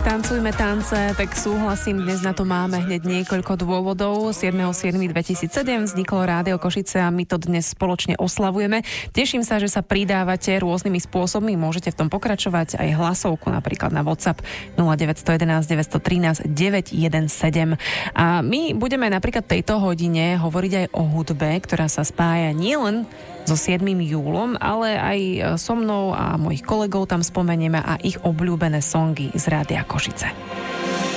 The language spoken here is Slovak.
Tancujme tance, tak súhlasím, dnes na to máme hneď niekoľko dôvodov. 7.7.2007 vzniklo Rádio Košice a my to dnes spoločne oslavujeme. Teším sa, že sa pridávate rôznymi spôsobmi, môžete v tom pokračovať aj hlasovku, napríklad na WhatsApp 0911 913 917. A my budeme napríklad tejto hodine hovoriť aj o hudbe, ktorá sa spája nielen so 7. júlom, ale aj so mnou a mojich kolegov tam spomenieme a ich obľúbené songy z Rádia Košice.